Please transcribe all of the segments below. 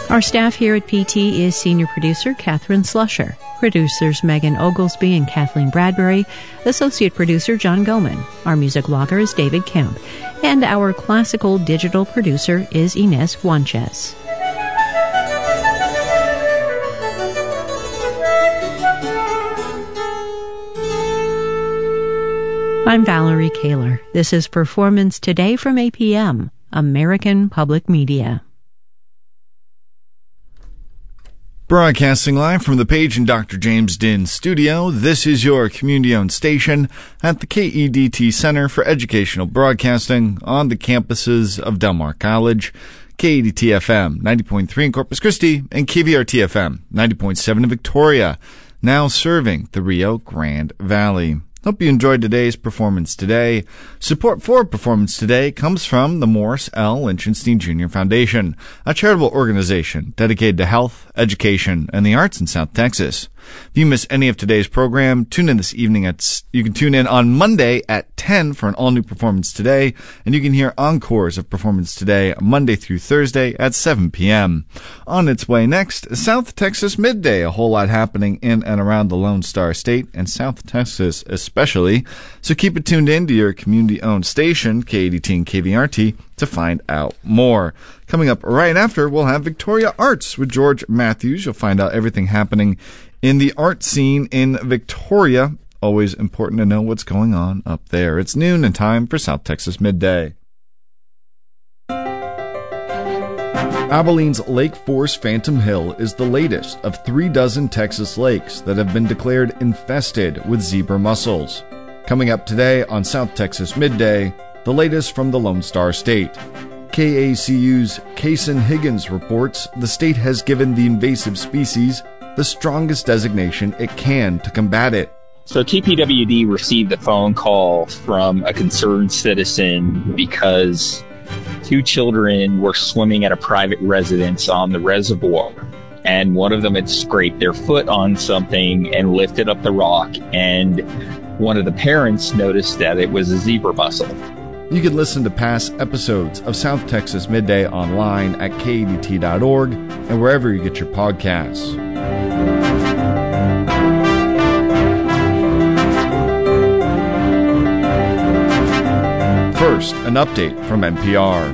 Our staff here at PT is senior producer Catherine Slusher, producers Megan Oglesby and Kathleen Bradbury, associate producer John Goman. Our music blogger is David Kemp, and our classical digital producer is Inez Guanches. I'm Valerie Kaler. This is Performance Today from APM, American Public Media. Broadcasting live from the Page and Dr. James Dinn studio, this is your community-owned station at the KEDT Center for Educational Broadcasting on the campuses of Del Mar College, KEDT-FM 90.3 in Corpus Christi, and KVRT-FM 90.7 in Victoria, now serving the Rio Grande Valley. Hope you enjoyed today's Performance Today. Support for Performance Today comes from the Morris L. Lichtenstein Jr. Foundation, a charitable organization dedicated to health, education, and the arts in South Texas. If you miss any of today's program, tune in this evening you can tune in on Monday at 10 for an all-new Performance Today, and you can hear encores of Performance Today Monday through Thursday at 7 p.m. On its way next, South Texas Midday, a whole lot happening in and around the Lone Star State, and South Texas especially, so keep it tuned in to your community-owned station, KADT and KVRT, to find out more. Coming up right after, we'll have Victoria Arts with George Matthews. You'll find out everything happening in the art scene in Victoria. Always important to know what's going on up there. It's noon and time for South Texas Midday. Abilene's Lake Force Phantom Hill is the latest of 36 Texas lakes that have been declared infested with zebra mussels. Coming up today on South Texas Midday, the latest from the Lone Star State. KACU's Kason Higgins reports the state has given the invasive species the strongest designation it can to combat it. So TPWD received a phone call from a concerned citizen because 2 children were swimming at a private residence on the reservoir, and one of them had scraped their foot on something and lifted up the rock, and one of the parents noticed that it was a zebra mussel. You can listen to past episodes of South Texas Midday online at KADT.org and wherever you get your podcasts. First, an update from NPR.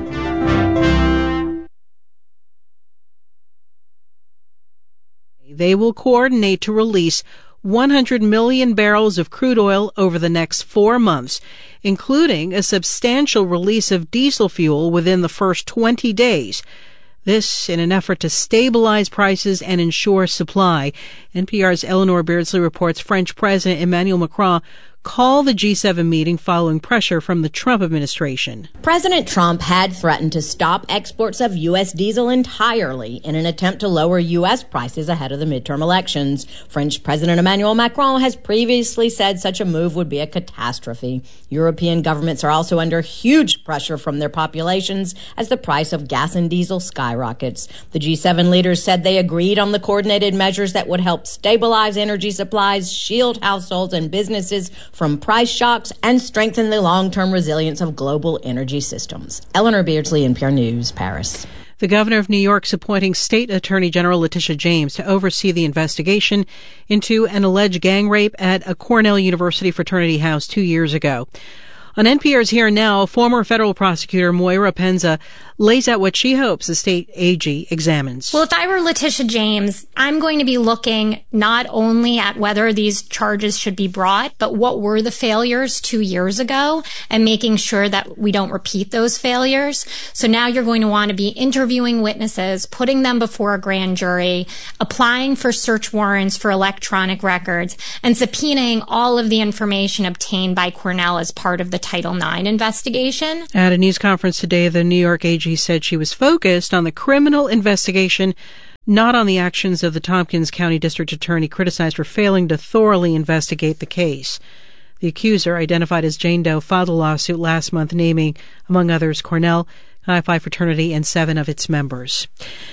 They will coordinate to release 100 million barrels of crude oil over the next 4 months, including a substantial release of diesel fuel within the first 20 days. This in an effort to stabilize prices and ensure supply. NPR's Eleanor Beardsley reports French President Emmanuel Macron called the G7 meeting following pressure from the Trump administration. President Trump had threatened to stop exports of U.S. diesel entirely in an attempt to lower U.S. prices ahead of the midterm elections. French President Emmanuel Macron has previously said such a move would be a catastrophe. European governments are also under huge pressure from their populations as the price of gas and diesel skyrockets. The G7 leaders said they agreed on the coordinated measures that would help stabilize energy supplies, shield households and businesses from price shocks, and strengthen the long-term resilience of global energy systems. Eleanor Beardsley, NPR News, Paris. The governor of New York is appointing State Attorney General Letitia James to oversee the investigation into an alleged gang rape at a Cornell University fraternity house 2 years ago. On NPR's Here and Now, former federal prosecutor Moira Penza lays out what she hopes the state AG examines. Well, if I were Letitia James, I'm going to be looking not only at whether these charges should be brought, but what were the failures 2 years ago and making sure that we don't repeat those failures. So now you're going to want to be interviewing witnesses, putting them before a grand jury, applying for search warrants for electronic records, and subpoenaing all of the information obtained by Cornell as part of the Title IX investigation. At a news conference today, the New York AG said she was focused on the criminal investigation, not on the actions of the Tompkins County District Attorney criticized for failing to thoroughly investigate the case. The accuser, identified as Jane Doe, filed a lawsuit last month naming, among others, Cornell, Chi Phi fraternity, and 7 of its members.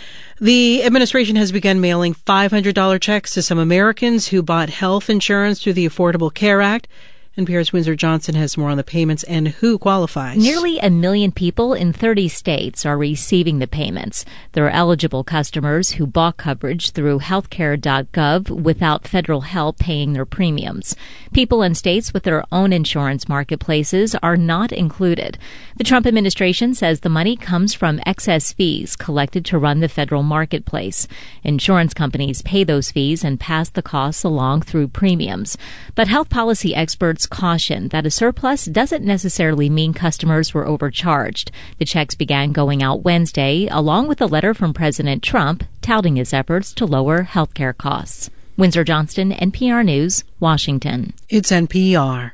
The administration has begun mailing $500 checks to some Americans who bought health insurance through the Affordable Care Act. NPR's Windsor Johnson has more on the payments and who qualifies. Nearly 1 million people in 30 states are receiving the payments. There are eligible customers who bought coverage through healthcare.gov without federal help paying their premiums. People in states with their own insurance marketplaces are not included. The Trump administration says the money comes from excess fees collected to run the federal marketplace. Insurance companies pay those fees and pass the costs along through premiums. But health policy experts caution that a surplus doesn't necessarily mean customers were overcharged. The checks began going out Wednesday, along with a letter from President Trump touting his efforts to lower health care costs. Windsor Johnston, NPR News, Washington. It's NPR.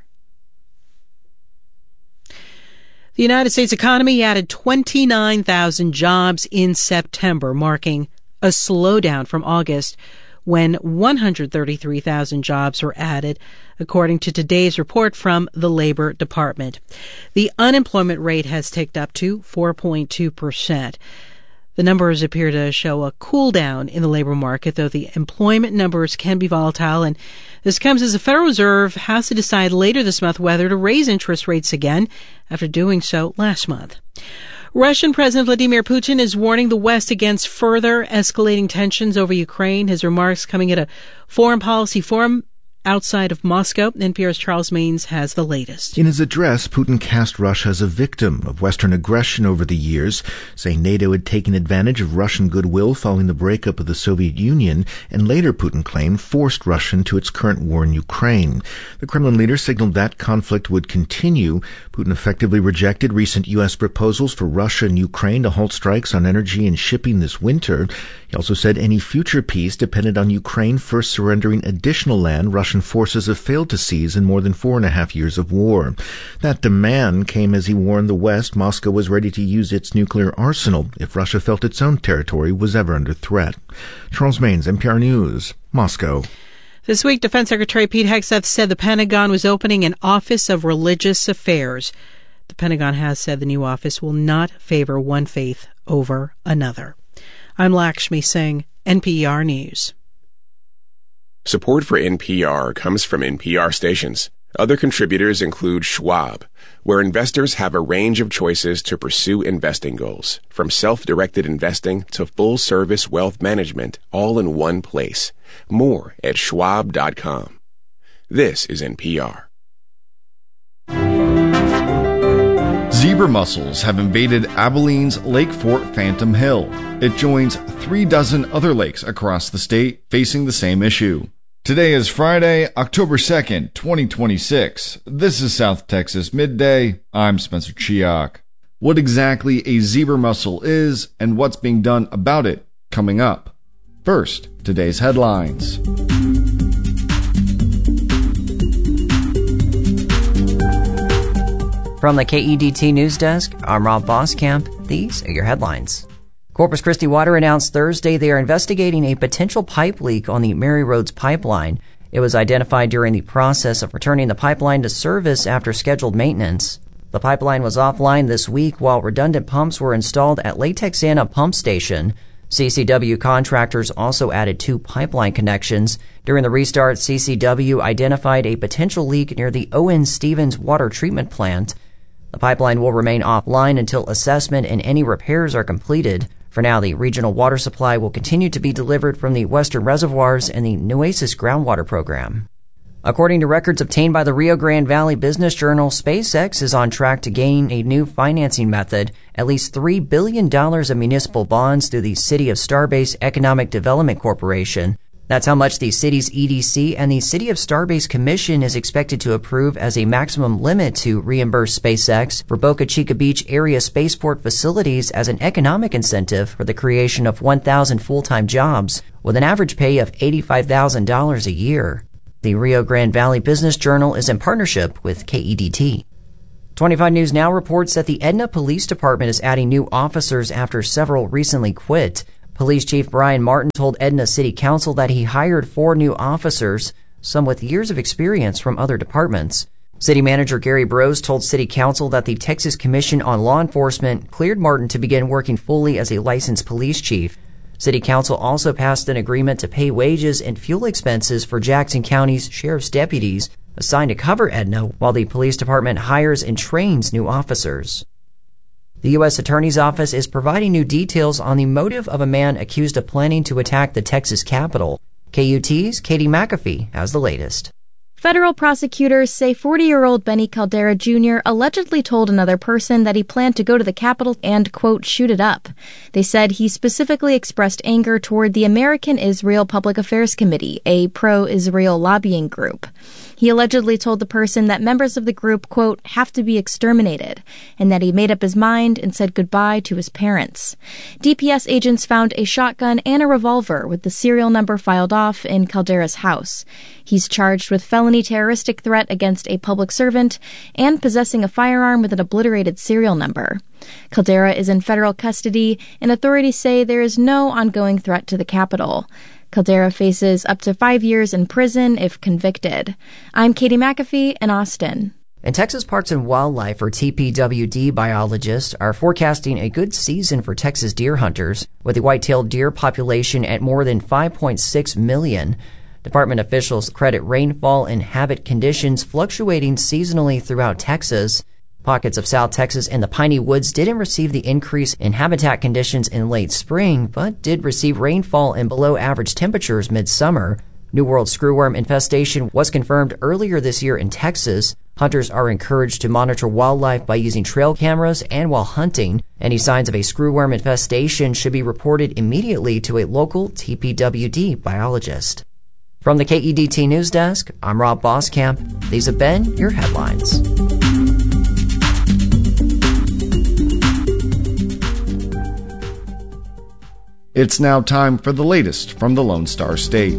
The United States economy added 29,000 jobs in September, marking a slowdown from August, when 133,000 jobs were added, according to today's report from the Labor Department. The unemployment rate has ticked up to 4.2%. The numbers appear to show a cool down in the labor market, though the employment numbers can be volatile, and this comes as the Federal Reserve has to decide later this month whether to raise interest rates again after doing so last month. Russian President Vladimir Putin is warning the West against further escalating tensions over Ukraine. His remarks coming at a foreign policy forum outside of Moscow. NPR's Charles Maines has the latest. In his address, Putin cast Russia as a victim of Western aggression over the years, saying NATO had taken advantage of Russian goodwill following the breakup of the Soviet Union, and later, Putin claimed, forced Russia into its current war in Ukraine. The Kremlin leader signaled that conflict would continue. Putin effectively rejected recent U.S. proposals for Russia and Ukraine to halt strikes on energy and shipping this winter. He also said any future peace depended on Ukraine first surrendering additional land Russian forces have failed to seize in more than 4.5 years of war. That demand came as he warned the West Moscow was ready to use its nuclear arsenal if Russia felt its own territory was ever under threat. Charles Maines, NPR News, Moscow. This week, Defense Secretary Pete Hegseth said the Pentagon was opening an Office of Religious Affairs. The Pentagon has said the new office will not favor one faith over another. I'm Lakshmi Singh, NPR News. Support for NPR comes from NPR stations. Other contributors include Schwab, where investors have a range of choices to pursue investing goals, from self-directed investing to full-service wealth management, all in one place. More at schwab.com. This is NPR. Zebra mussels have invaded Abilene's Lake Fort Phantom Hill. It joins 36 other lakes across the state facing the same issue. Today is Friday, October 2nd, 2026. This is South Texas Midday. I'm Spencer Chiak. What exactly a zebra mussel is and what's being done about it coming up. First, today's headlines. From the KEDT News Desk, I'm Rob Boskamp. These are your headlines. Corpus Christi Water announced Thursday they are investigating a potential pipe leak on the Mary Roads pipeline. It was identified during the process of returning the pipeline to service after scheduled maintenance. The pipeline was offline this week while redundant pumps were installed at Lake Texana Pump Station. CCW contractors also added 2 pipeline connections. During the restart, CCW identified a potential leak near the Owen Stevens water treatment plant. The pipeline will remain offline until assessment and any repairs are completed. For now, the regional water supply will continue to be delivered from the Western Reservoirs and the Nueces Groundwater Program. According to records obtained by the Rio Grande Valley Business Journal, SpaceX is on track to gain a new financing method, at least $3 billion of municipal bonds through the City of Starbase Economic Development Corporation. That's how much the city's EDC and the City of Starbase Commission is expected to approve as a maximum limit to reimburse SpaceX for Boca Chica Beach area spaceport facilities as an economic incentive for the creation of 1,000 full-time jobs, with an average pay of $85,000 a year. The Rio Grande Valley Business Journal is in partnership with KEDT. 25 News Now reports that the Edna Police Department is adding new officers after several recently quit. Police Chief Brian Martin told Edna City Council that he hired 4 new officers, some with years of experience from other departments. City Manager Gary Brose told City Council that the Texas Commission on Law Enforcement cleared Martin to begin working fully as a licensed police chief. City Council also passed an agreement to pay wages and fuel expenses for Jackson County's sheriff's deputies. assigned to cover Edna while the police department hires and trains new officers. The U.S. Attorney's Office is providing new details on the motive of a man accused of planning to attack the Texas Capitol. KUT's Katie McAfee has the latest. Federal prosecutors say 40-year-old Benny Caldera Jr. allegedly told another person that he planned to go to the Capitol and, quote, shoot it up. They said he specifically expressed anger toward the American Israel Public Affairs Committee, a pro-Israel lobbying group. He allegedly told the person that members of the group, quote, have to be exterminated, and that he made up his mind and said goodbye to his parents. DPS agents found a shotgun and a revolver with the serial number filed off in Caldera's house. He's charged with felony terroristic threat against a public servant and possessing a firearm with an obliterated serial number. Caldera is in federal custody, and authorities say there is no ongoing threat to the Capitol. Caldera faces up to 5 years in prison if convicted. I'm Katie McAfee in Austin. And Texas Parks and Wildlife, or TPWD, biologists are forecasting a good season for Texas deer hunters, with the white-tailed deer population at more than 5.6 million. Department officials credit rainfall and habit conditions fluctuating seasonally throughout Texas. Pockets of South Texas and the Piney Woods didn't receive the increase in habitat conditions in late spring, but did receive rainfall and below-average temperatures midsummer. New World screwworm infestation was confirmed earlier this year in Texas. Hunters are encouraged to monitor wildlife by using trail cameras and while hunting. Any signs of a screwworm infestation should be reported immediately to a local TPWD biologist. From the KEDT News Desk, I'm Rob Boskamp. These have been your headlines. It's now time for the latest from the Lone Star State.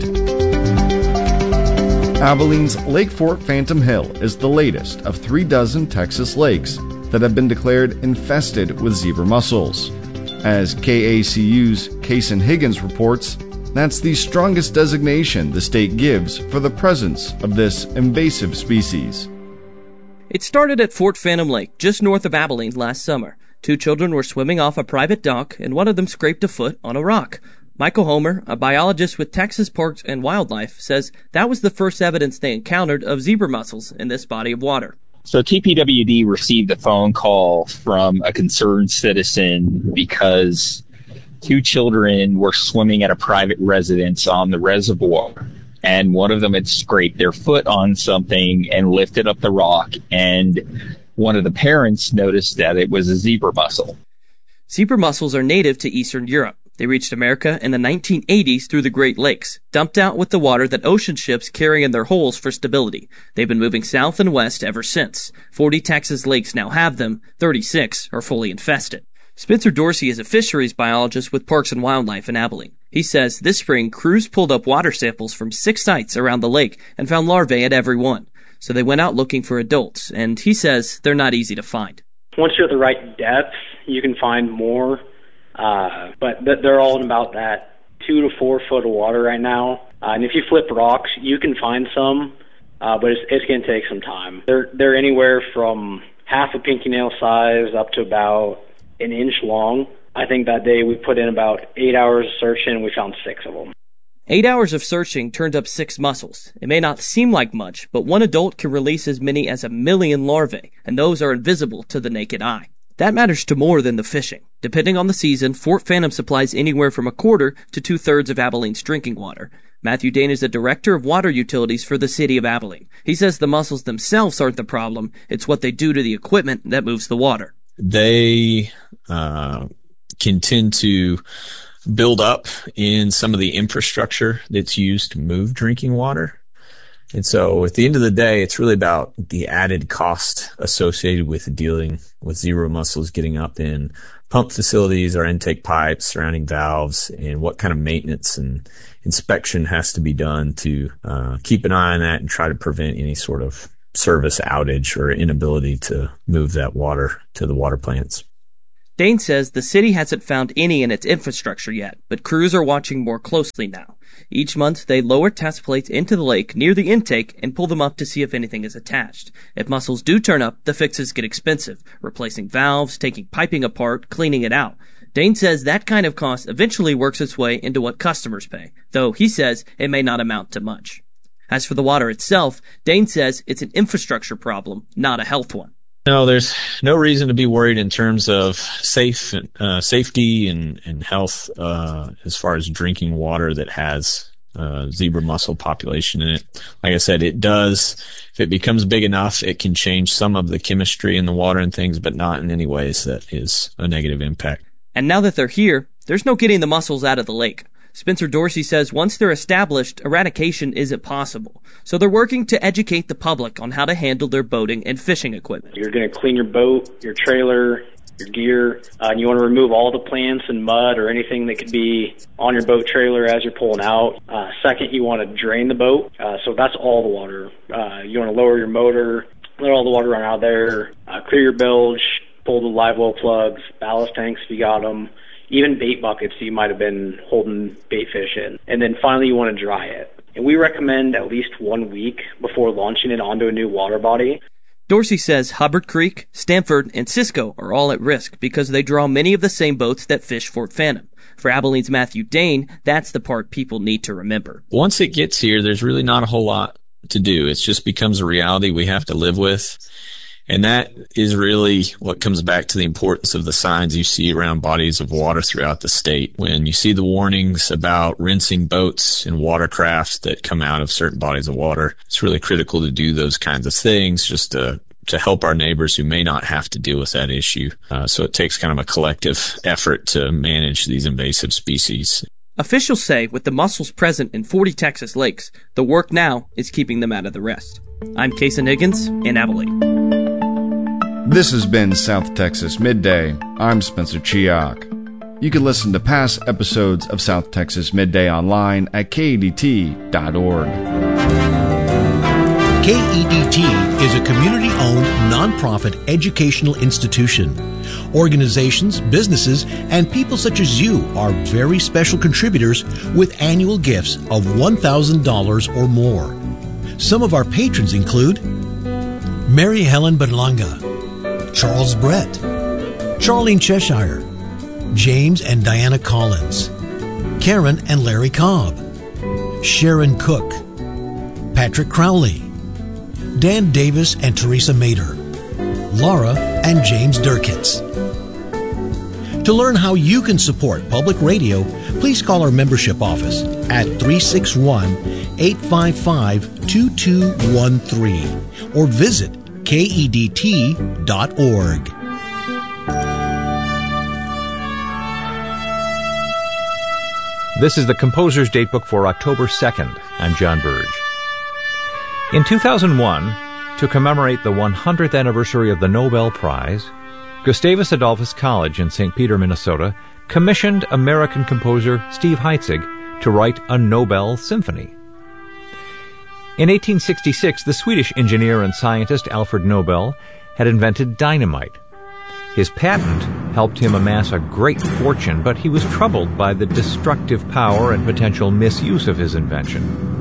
Abilene's Lake Fort Phantom Hill is the latest of 36 Texas lakes that have been declared infested with zebra mussels. As KACU's Kason Higgins reports, that's the strongest designation the state gives for the presence of this invasive species. It started at Fort Phantom Lake, just north of Abilene, last summer. 2 children were swimming off a private dock, and one of them scraped a foot on a rock. Michael Homer, a biologist with Texas Parks and Wildlife, says that was the first evidence they encountered of zebra mussels in this body of water. So TPWD received a phone call from a concerned citizen because 2 children were swimming at a private residence on the reservoir, and one of them had scraped their foot on something and lifted up the rock, and one of the parents noticed that it was a zebra mussel. Zebra mussels are native to Eastern Europe. They reached America in the 1980s through the Great Lakes, dumped out with the water that ocean ships carry in their holes for stability. They've been moving south and west ever since. 40 Texas lakes now have them. 36 are fully infested. Spencer Dorsey is a fisheries biologist with Parks and Wildlife in Abilene. He says this spring, crews pulled up water samples from 6 sites around the lake and found larvae at every one. So they went out looking for adults, and he says they're not easy to find. Once you're at the right depth, you can find more, but they're all in about that 2 to 4 foot of water right now. And if you flip rocks, you can find some, but it's going to take some time. They're anywhere from half a pinky nail size up to about an inch long. I think that day we put in about 8 hours of searching, and we found 6 of them. 8 hours of searching turned up 6 mussels. It may not seem like much, but one adult can release as many as 1 million larvae, and those are invisible to the naked eye. That matters to more than the fishing. Depending on the season, Fort Phantom supplies anywhere from 1/4 to 2/3 of Abilene's drinking water. Matthew Dane is the director of water utilities for the city of Abilene. He says the mussels themselves aren't the problem. It's what they do to the equipment that moves the water. They can tend to build up in some of the infrastructure that's used to move drinking water. And so at the end of the day, it's really about the added cost associated with dealing with zebra mussels getting up in pump facilities or intake pipes, surrounding valves, and what kind of maintenance and inspection has to be done to keep an eye on that and try to prevent any sort of service outage or inability to move that water to the water plants. Dane says the city hasn't found any in its infrastructure yet, but crews are watching more closely now. Each month, they lower test plates into the lake near the intake and pull them up to see if anything is attached. If mussels do turn up, the fixes get expensive, replacing valves, taking piping apart, cleaning it out. Dane says that kind of cost eventually works its way into what customers pay, though he says it may not amount to much. As for the water itself, Dane says it's an infrastructure problem, not a health one. No, there's no reason to be worried in terms of safety and health as far as drinking water that has zebra mussel population in it. Like I said, it does, if it becomes big enough, it can change some of the chemistry in the water and things, but not in any ways that is a negative impact. And now that they're here, there's no getting the mussels out of the lake. Spencer Dorsey says once they're established, eradication isn't possible. So they're working to educate the public on how to handle their boating and fishing equipment. You're going to clean your boat, your trailer, your gear, and you want to remove all the plants and mud or anything that could be on your boat trailer as you're pulling out. Second, you want to drain the boat. So that's all the water. You want to lower your motor, let all the water run out there, clear your bilge, pull the live well plugs, ballast tanks if you got them, even bait buckets you might have been holding bait fish in. And then finally, you want to dry it. And we recommend at least 1 week before launching it onto a new water body. Dorsey says Hubbard Creek, Stamford, and Cisco are all at risk because they draw many of the same boats that fish Fort Phantom. For Abilene's Matthew Dane, that's the part people need to remember. Once it gets here, there's really not a whole lot to do. It just becomes a reality we have to live with. And that is really what comes back to the importance of the signs you see around bodies of water throughout the state. When you see the warnings about rinsing boats and watercraft that come out of certain bodies of water, it's really critical to do those kinds of things just to help our neighbors who may not have to deal with that issue. So it takes kind of a collective effort to manage these invasive species. Officials say with the mussels present in 40 Texas lakes, the work now is keeping them out of the rest. I'm Kason Higgins in Abilene. This has been South Texas Midday. I'm Spencer Chiak. You can listen to past episodes of South Texas Midday online at KEDT.org. KEDT is a community-owned, nonprofit educational institution. Organizations, businesses, and people such as you are very special contributors with annual gifts of $1,000 or more. Some of our patrons include Mary Helen Berlanga, Charles Brett, Charlene Cheshire, James and Diana Collins, Karen and Larry Cobb, Sharon Cook, Patrick Crowley, Dan Davis and Teresa Mader, Laura and James Durkitz. To learn how you can support public radio, please call our membership office at 361-855-2213 or visit KEDT.org. This is the Composer's Datebook for October 2nd. I'm John Burge. In 2001, to commemorate the 100th anniversary of the Nobel Prize, Gustavus Adolphus College in St. Peter, Minnesota, commissioned American composer Steve Heitzig to write a Nobel Symphony. In 1866, the Swedish engineer and scientist Alfred Nobel had invented dynamite. His patent helped him amass a great fortune, but he was troubled by the destructive power and potential misuse of his invention.